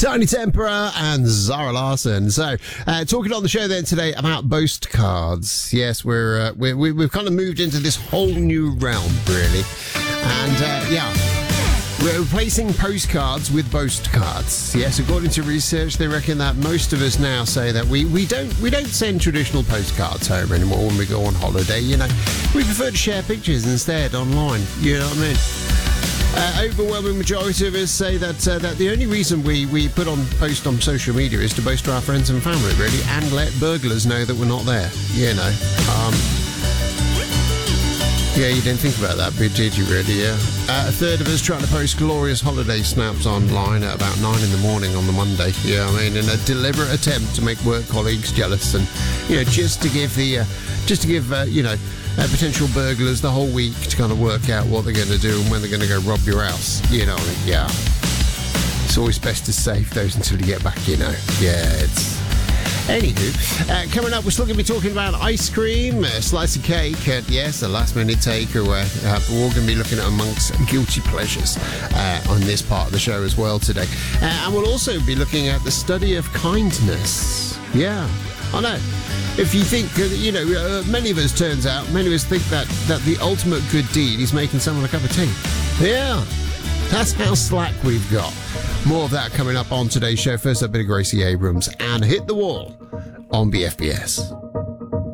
Tiny Tempera and Zara Larsson. So, talking on the show then today about Boast cards. Yes, we've kind of moved into this whole new realm, really. And, we're replacing postcards with Boast cards. Yes, according to research, they reckon that most of us now say that we don't send traditional postcards home anymore when we go on holiday. You know, we prefer to share pictures instead online. You know what I mean? Overwhelming majority of us say that the only reason we post on social media is to boast to our friends and family, really, and let burglars know that we're not there. You know. Yeah, you didn't think about that, did you, really? Yeah. A third of us trying to post glorious holiday snaps online at about 9 in the morning on the Monday. Yeah, I mean, in a deliberate attempt to make work colleagues jealous, and just to give potential burglars the whole week to kind of work out what they're going to do and when they're going to go rob your house. You know, yeah. It's always best to save those until you get back. You know. Yeah, it's. Anywho, coming up, we're still going to be talking about ice cream, a slice of cake, yes, a last-minute takeaway. We're all going to be looking at amongst guilty pleasures on this part of the show as well today. And we'll also be looking at the study of kindness. Yeah, I know. If you think, many of us think that the ultimate good deed is making someone a cup of tea. Yeah, that's how slack we've got. More of that coming up on today's show. First up, a bit of Gracie Abrams and Hit the Wall on BFBS.